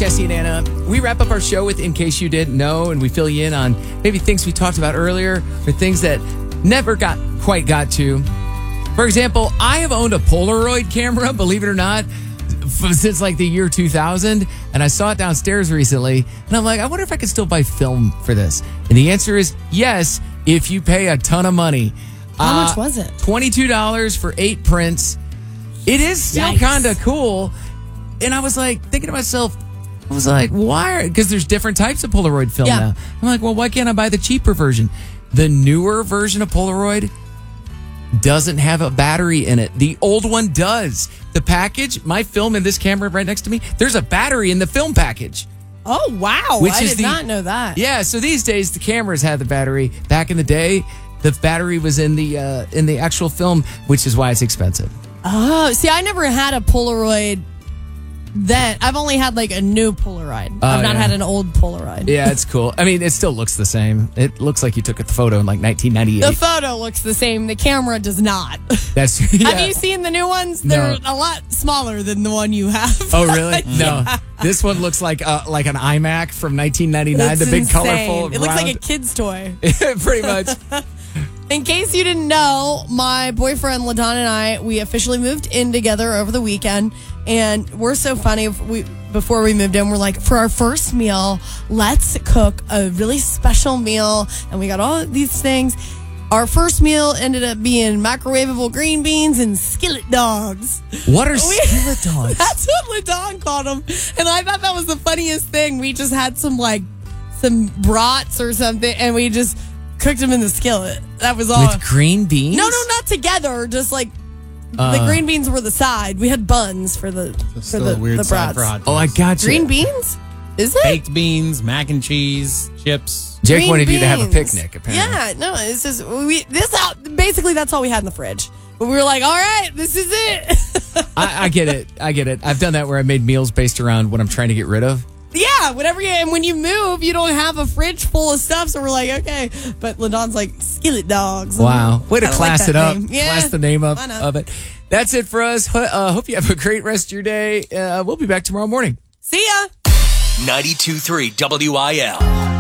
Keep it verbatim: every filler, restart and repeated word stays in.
Jesse and Anna. We wrap up our show with In Case You Didn't Know, and we fill you in on maybe things we talked about earlier or things that never got quite got to. For example, I have owned a Polaroid camera, believe it or not, since like the year two thousand, and I saw it downstairs recently, and I'm like, I wonder if I could still buy film for this. And the answer is yes, if you pay a ton of money. How uh, much was it? twenty-two dollars for eight prints. It is still kind of cool. And I was like, thinking to myself, I was like, why? Because there's different types of Polaroid film Yeah. now. I'm like, well, why can't I buy the cheaper version? The newer version of Polaroid doesn't have a battery in it. The old one does. The package, my film in this camera right next to me, there's a battery in the film package. Oh, wow. Which I is did the- not know that. Yeah, so these days the cameras had the battery. Back in the day, the battery was in the uh, in the actual film, which is why it's expensive. Oh, see, I never had a Polaroid then. I've only had like a new Polaroid. Oh, I've not yeah. had an old Polaroid. Yeah, it's cool. I mean, it still looks the same. It looks like you took a photo in like nineteen ninety-eight. The photo looks the same. The camera does not. That's yeah. Have you seen the new ones? No. They're a lot smaller than the one you have. Oh, really? No. This one looks like uh, like an iMac from nineteen ninety-nine. It's the big, insane. colorful, It looks round. like a kid's toy. Pretty much. In case you didn't know, my boyfriend LaDon and I, we officially moved in together over the weekend, and we're so funny. We before we moved in, we're like, for our first meal, let's cook a really special meal, and we got all these things. Our first meal ended up being microwavable green beans and skillet dogs. What are We- skillet dogs? That's what LaDon called them, and I thought that was the funniest thing. We just had some like some brats or something, and we just cooked them in the skillet. That was all. With green beans? No, no, not together. Just like Uh, the green beans were the side. We had buns for the for Still the, a weird the side brats. for hot dogs. Oh, I got you. Green beans? Is it? Baked beans, mac and cheese, chips. Jake Green wanted you to have a beans. picnic, apparently. Yeah, no, it's just we this out. Basically, that's all we had in the fridge. But we were like, all right, this is it. I, I get it. I get it. I've done that where I made meals based around what I'm trying to get rid of. Yeah, whatever you. And when you move, you don't have a fridge full of stuff. So we're like, okay. But LaDon's like skillet dogs. Wow. Way to I like class that it up. name. Yeah, Class the name up why not? of it. That's it for us. Ho- Uh, hope you have a great rest of your day. Uh, we'll be back tomorrow morning. See ya. ninety-two point three W I L.